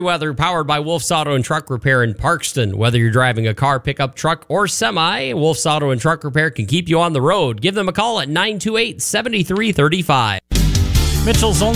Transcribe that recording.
Weather powered by Wolf's Auto and Truck Repair in Parkston. Whether you're driving a car, pickup, truck, or semi, Wolf's Auto and Truck Repair can keep you on the road. Give them a call at 928-7335. Mitchell's only